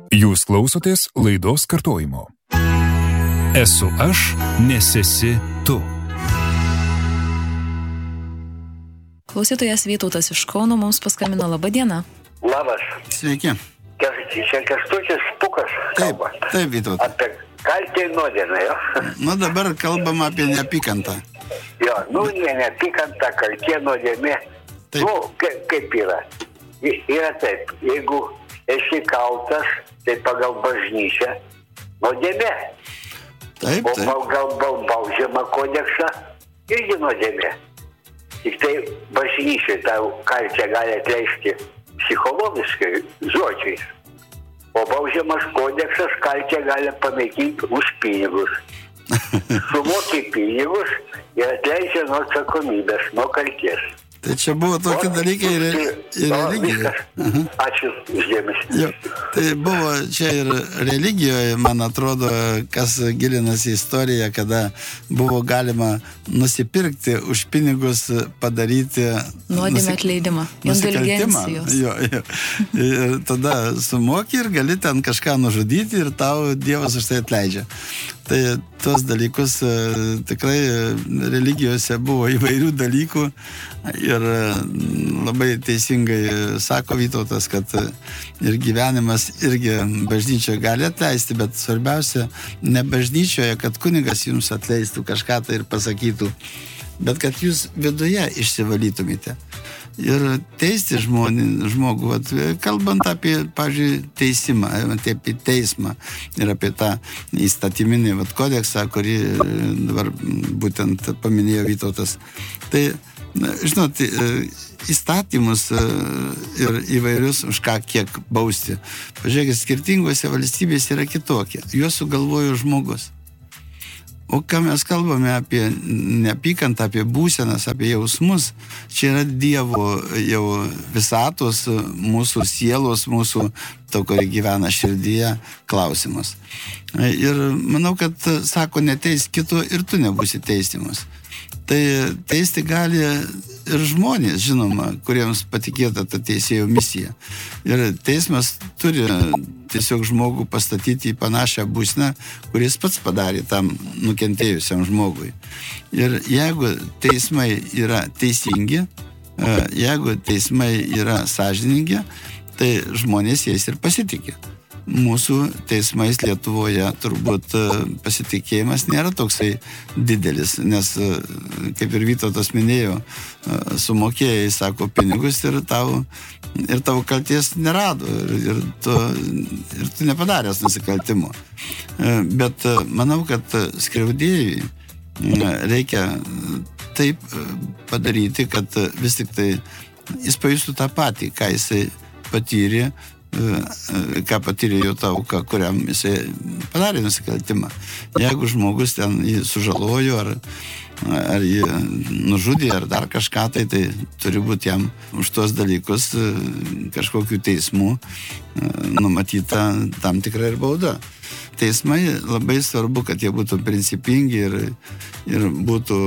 Jūs klausotės laidos kartojimo. Esu aš, nes esi tu. Klausytojas Vytautas iš Kauno mums paskambino. Labą dieną. Labas. Sveiki. Čia Kęstutis Pūkas kalba. Taip, Vytautas. Apie kaltę ir nuodėmę, jo. Nu, dabar kalbam apie neapykantą. Jo, neapykanta, kaltė, nuodėmė. Taip. Nu, kaip yra? Yra taip, jeigu esi kaltas, tai pagal bažnyčią nuodėmė. Taip, O pagal baudžiamą kodeksą irgi nuodėmė. Tik tai bažnyčiai tą kaltę gali atleisti psichologiškai, žodžiais. O baudžiamas kodeksas kaltę gali panaikinti už pinigus. Sumoki pinigus ir atleidžia nuo atsakomybės, nuo kaltės. Tai čia buvo tokie dalykai ir religijoje. Ačiū uždėmesį. Tai buvo čia ir religijoje, man atrodo, kas gilinasi į istoriją, kada buvo galima nusipirkti už pinigus padaryti nuodėmę atleidimą. Indulgencijos. Jo. Ir tada sumoki ir gali ten kažką nužudyti ir tau Dievas už tai atleidžia. Tai tos dalykus tikrai religijose buvo įvairių dalykų ir labai teisingai sako Vytautas, kad ir gyvenimas irgi bažnyčioje gali atleisti, bet svarbiausia ne bažnyčioje, kad kunigas jums atleistų kažką tai ir pasakytų, bet kad jūs viduje išsivalytumėte. Ir teisti žmogų, kalbant apie, pavyzdžiui, teisimą, apie teismą ir apie tą įstatyminį kodeksą, kurį dabar būtent paminėjo Vytautas. Tai, žinot, įstatymus ir įvairius už ką kiek bausti. Pažiūrėkit, skirtingose valstybėse yra kitokie. Juos sugalvojo žmogus. O ką mes kalbame apie neapykantą, apie būsenas, apie jausmus, čia yra Dievo jau visatos, mūsų sielos, mūsų to, kuri gyvena širdyje, klausimas. Ir manau, kad sako, neteis kito ir tu nebūsi teisimas. Tai teisti gali ir žmonės, žinoma, kuriems patikėta ta teisėjo misija. Ir teismas turi tiesiog žmogų pastatyti į panašią būseną, kuris pats padarė tam nukentėjusiam žmogui. Ir jeigu teismai yra teisingi, jeigu teismai yra sąžiningi, tai žmonės jais ir pasitikė. Mūsų teismais Lietuvoje turbūt pasitikėjimas nėra toksai didelis, nes, kaip ir Vytautas minėjo, sumokėjai, sako, pinigus ir tavo kalties nerado ir tu nepadaręs nusikaltimo. Bet manau, kad skriaudėjui reikia taip padaryti, kad vis tik tai jis pajustų tą patį, ką jisai patyrė, ką patyrė jo ta auka, kuriam jisai padarė nusikaltimą. Jeigu žmogus ten jį sužalojo ar jį nužudė ar dar kažką, tai turi būti jam už tos dalykus kažkokių teismų numatyta tam tikra ir bauda. Teismai labai svarbu, kad jie būtų principingi ir būtų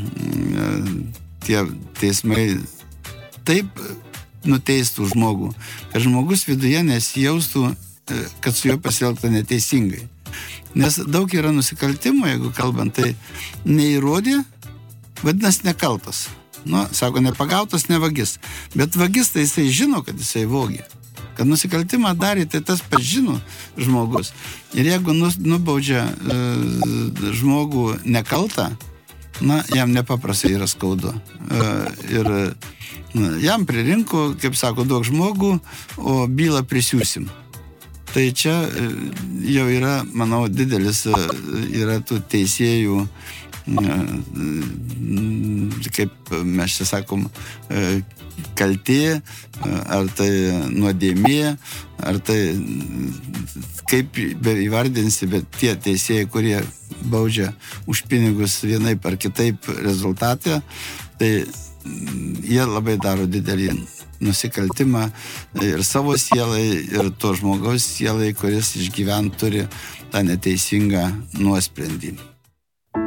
tie teismai taip nuteistų žmogų, kad žmogus viduje nesijaustų, kad su juo pasielgta neteisingai. Nes daug yra nusikaltimų, jeigu kalbant, tai neįrodė, vadinasi nekaltas. Sako, nepagautas, ne vagis. Bet vagis tai jisai žino, kad jisai vogė. Kad nusikaltimą darė, tai tas pats žino žmogus. Ir jeigu nubaudžia žmogų nekaltą, jam nepaprastai yra skaudu. Ir jam pririnko, kaip sako, daug žmogų, o bylą prisiūsim. Tai čia jau yra, manau, didelis yra tų teisėjų, kaip mes čia sakom, kaltė, ar tai nuodėmė, ar tai kaip įvardinsi, bet tie teisėjai, kurie baudžia už pinigus vienaip ar kitaip rezultatą, tai jie labai daro didelį nusikaltimą ir savo sielai, ir to žmogaus sielai, kuris išgyvent turi tą neteisingą nuosprendį.